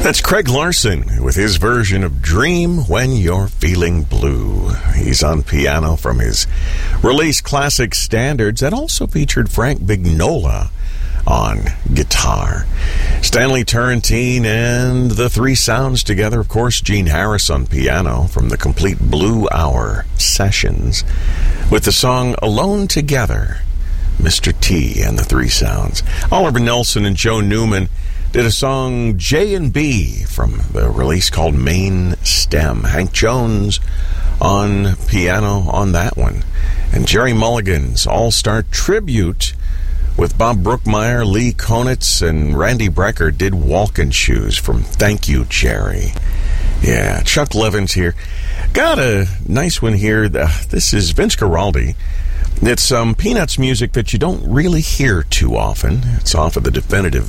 That's Craig Larson with his version of Dream When You're Feeling Blue. He's on piano from his release Classic Standards that also featured Frank Vignola on guitar. Stanley Turrentine and the Three Sounds together, of course, Gene Harris on piano from the Complete Blue Hour sessions with the song Alone Together, Mr. T and the Three Sounds. Oliver Nelson and Joe Newman did a song J&B from the release called Main Stem. Hank Jones on piano on that one. And Jerry Mulligan's All-Star Tribute with Bob Brookmeyer, Lee Konitz, and Randy Brecker did Walkin' Shoes from Thank You, Jerry. Yeah, Chuck Levin's here. Got a nice one here. This is Vince Guaraldi. It's some Peanuts music that you don't really hear too often. It's off of the definitive